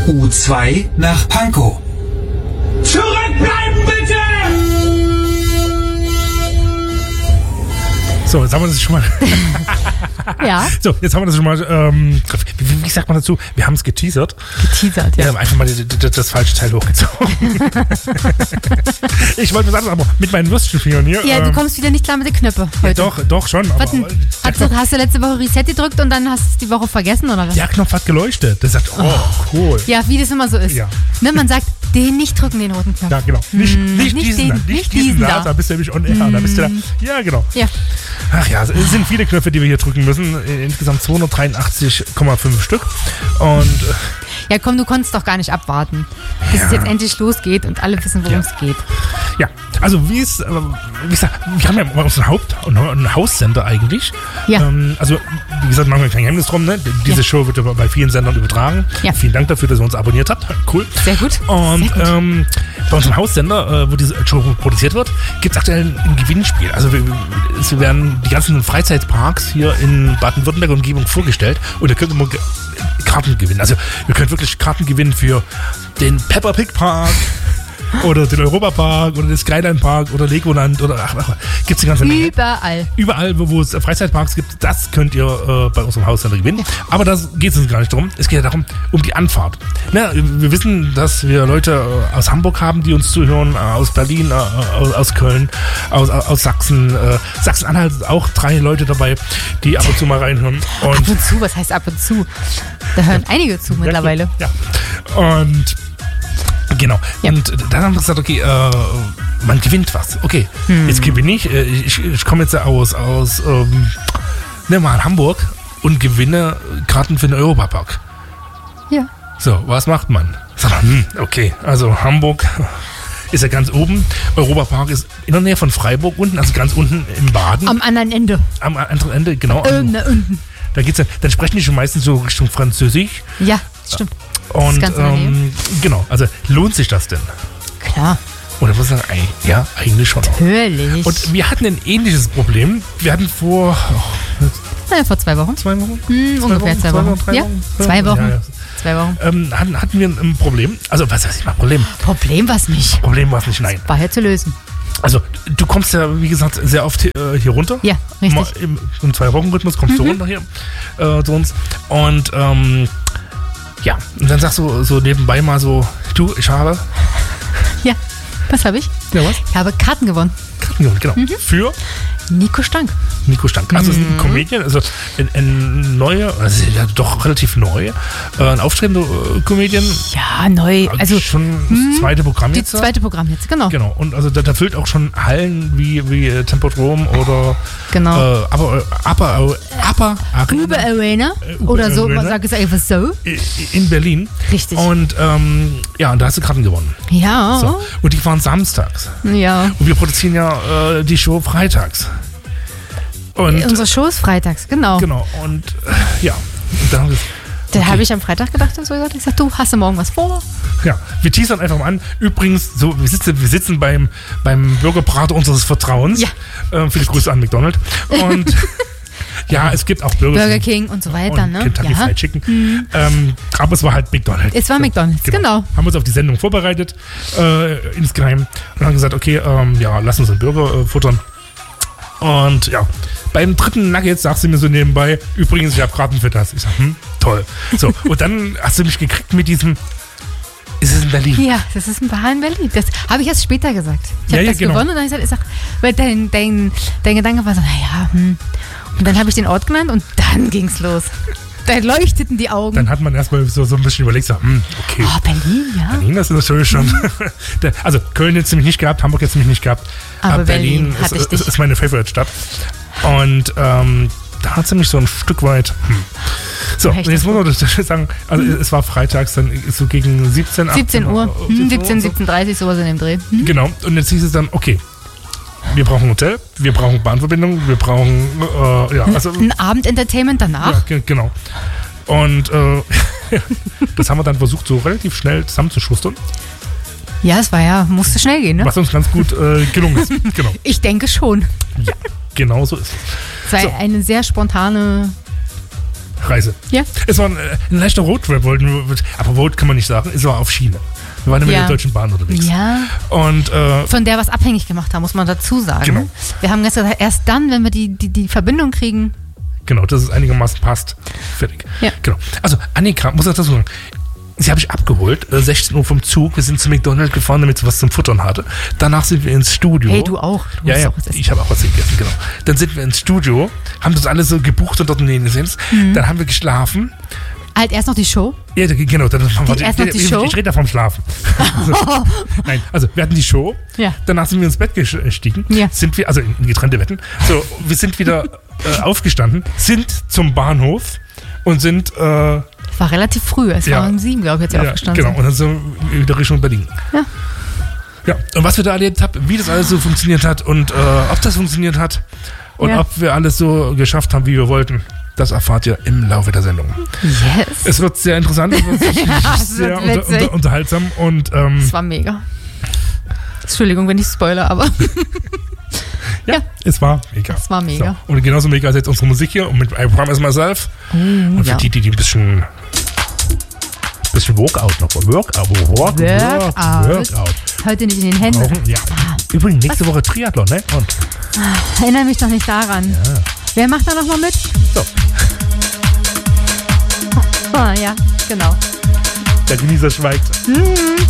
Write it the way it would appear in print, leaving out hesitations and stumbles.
U2 nach Pankow. Zurückbleiben bitte! So, jetzt haben wir das schon mal. Ja. So, jetzt haben wir das schon mal. Wie sagt man dazu? Wir haben es geteasert. Geteasert, ja. Wir haben einfach mal das falsche Teil hochgezogen. Ich wollte was anderes, aber mit meinen Würstchenfingern hier. Ja, du kommst wieder nicht klar mit den Knöpfen heute. Ja, doch schon. Aber, Hast du letzte Woche Reset gedrückt und dann hast du es die Woche vergessen, oder was? der Knopf hat geleuchtet. Der sagt, cool. Ja, wie das immer so ist. Ja. Ne, man sagt, den nicht drücken, den roten Knopf. Ja, genau. Nicht diesen da. Da bist du nämlich on air. Da bist du da. Ja, genau. Ja. Ach ja, es sind viele Knöpfe, die wir hier drücken müssen. Insgesamt 283,5 Stück. Und Ja, komm, du konntest doch gar nicht abwarten, bis es jetzt endlich losgeht und alle wissen, worum es geht. ja, also wie gesagt, wir haben ja bei uns einen Haussender eigentlich. Ja. Also wie gesagt, machen wir kein Geheimnis drum. Ne? Diese Show wird ja bei vielen Sendern übertragen. Ja. Vielen Dank dafür, dass ihr uns abonniert habt. Cool. Sehr gut. Und Sehr gut. bei unserem Haussender, wo diese Show produziert wird, gibt es aktuell ein Gewinnspiel. Also es werden die ganzen Freizeitparks hier in Baden-Württemberg und Umgebung vorgestellt und ihr könnt immer Karten gewinnen. Also ihr könnt wirklich Karten gewinnen für den Peppa Pig Park oder den Europa Park oder den Skyline Park oder Legoland oder gibt's die ganze Menge. Überall, wo es Freizeitparks gibt, das könnt ihr bei unserem Haussender gewinnen. Aber das geht es uns gar nicht darum. Es geht ja darum, um die Anfahrt. Na, wir wissen, dass wir Leute aus Hamburg haben, die uns zuhören, aus Berlin, aus Köln, aus Sachsen. Sachsen-Anhalt auch 3 Leute dabei, die ab und zu mal reinhören. Und Ab und zu, was heißt ab und zu? Da hören einige zu mittlerweile. Ja. Und genau. Ja. Und dann haben wir gesagt, okay, man gewinnt was. Okay, jetzt gewinne ich. Ich komme jetzt aus nehmen wir mal Hamburg und gewinne Karten für den Europapark. Ja. So, was macht man? Sagt man, okay, also Hamburg ist ja ganz oben. Europapark ist in der Nähe von Freiburg unten, also ganz unten im Baden. Am anderen Ende. Am anderen Ende, genau. Unten. Da geht's dann sprechen die schon meistens so Richtung Französisch. Ja, stimmt. Und genau, also lohnt sich das denn? Klar. Oder muss ich sagen, ja, eigentlich schon. Natürlich. Und wir hatten ein ähnliches Problem. Wir hatten vor 2 Wochen. 2 Wochen? Ungefähr 2 Wochen. 3 Ja, Wochen? 2 Wochen. Ja. 2 Wochen. Hatten wir ein Problem. Also, was heißt nicht Problem? Problem war es nicht. Problem war es nicht, nein. War ja zu lösen. Also, du kommst ja, wie gesagt, sehr oft hier runter. Ja, richtig. Im 2-Wochen-Rhythmus kommst du runter hier zu uns. Und ja, und dann sagst du so nebenbei mal so, du, ich habe... Ja, was habe ich? Ja, was? Ich habe Karten gewonnen. Karten gewonnen, genau. Für Nico Stank. Nico Stank. Also ist ein Comedian, also ein neuer, also ja doch relativ neu, ein aufstrebender Comedian. Ja, neu. Also schon das zweite Programm die jetzt. zweite Programm jetzt, genau. Genau. Und also da füllt auch schon Hallen wie Tempodrom oder Genau. Upper Uber Arena oder so, man sagt es einfach so. in Berlin. Richtig. Und ja, und da hast du Karten gewonnen. Ja. So. Und die waren samstags. Ja. Und wir produzieren ja die Show freitags. Und Unsere Show ist freitags, genau. genau. Und ja. Und Da habe ich am Freitag gedacht und so gesagt, ich sag, du, hast du morgen was vor? Ja, wir teasern einfach mal an. Übrigens, so, wir sitzen beim Burgerbrater unseres Vertrauens. Ja. Viele Grüße an McDonald's. Und ja, es gibt auch Burger King und so weiter, und ne? Kentucky Fried Chicken. Aber es war halt McDonald's. Es war McDonald's, genau. Haben uns auf die Sendung vorbereitet, insgeheim. Und haben gesagt, okay, ja, lass uns einen Burger futtern. Und ja, beim dritten Nugget sagst du mir so nebenbei, übrigens, ich habe Karten für das. Ich sag, toll. So, und dann hast du mich gekriegt mit diesem, ist es in Berlin? Ja, das ist ein Bar in Berlin. Das habe ich erst später gesagt. Ich habe das gewonnen und dann habe ich gesagt, weil dein Gedanke war so, naja, Und dann habe ich den Ort genannt und dann ging's los. Da leuchteten die Augen. Dann hat man erstmal so ein bisschen überlegt, so, okay. Oh, Berlin, ja. Berlin, das ist natürlich schon. Also Köln jetzt nämlich nicht gehabt, Hamburg jetzt nämlich nicht gehabt. Aber Berlin ist meine Favorite-Stadt. Und da hat es nämlich so ein Stück weit. So, und jetzt muss man das sagen, also es war freitags, dann so gegen 17 Uhr. 17:30 sowas in dem Dreh. Genau, und jetzt hieß es dann, okay, wir brauchen ein Hotel, wir brauchen Bahnverbindung, wir brauchen ein Abendentertainment danach. Ja, genau. Und das haben wir dann versucht, so relativ schnell zusammenzuschustern. Ja, es war musste schnell gehen, ne? Was uns ganz gut gelungen ist. Genau. Ich denke schon. Ja, genau so ist es. Es war eine sehr spontane Reise. Ja. Es war ein leichter Roadtrip, aber Road kann man nicht sagen, es war auf Schiene. Wir waren mit der Deutschen Bahn unterwegs. Ja. Und, von der was abhängig gemacht haben, muss man dazu sagen. Genau. Wir haben gesagt, erst dann, wenn wir die Verbindung kriegen. Genau, dass es einigermaßen passt. Fertig. Ja. Genau. Also Annika, muss ich dazu sagen, sie habe ich abgeholt, 16 Uhr vom Zug. Wir sind zu McDonald's gefahren, damit sie was zum Futtern hatte. Danach sind wir ins Studio. Hey, du auch. Du ja, ich habe auch was gegessen, genau. Dann sind wir ins Studio, haben das alles so gebucht und dort gesehen. Dann haben wir geschlafen. Halt erst noch die Show? Ja, genau. Dann erst noch die Show? Ich rede da vom Schlafen. Nein, also wir hatten die Show. Ja. Danach sind wir ins Bett gestiegen. Ja. Sind wir, also in getrennte Betten. So, wir sind wieder aufgestanden, sind zum Bahnhof und sind... war relativ früh, es war um 7, glaube ich, als wir aufgestanden sind. Genau, und dann sind wir wieder Richtung Berlin. Ja. Ja, und was wir da erlebt haben, wie das alles so funktioniert hat und ob das funktioniert hat und ob wir alles so geschafft haben, wie wir wollten, das erfahrt ihr im Laufe der Sendung. Yes. Es wird sehr interessant, es wird sehr unterhaltsam und es war mega. Entschuldigung, wenn ich spoiler, aber ja, es war mega. Es war mega. So. Und genauso mega ist jetzt unsere Musik hier und mit I Promise Myself. Und für die ein bisschen Workout noch. Workout. Heute nicht in den Händen. Ja. Übrigens, nächste Woche Triathlon, ne? Und erinnere mich doch nicht daran. Ja. Wer macht da nochmal mit? So. Oh, ja, genau. Der Genießer schweigt.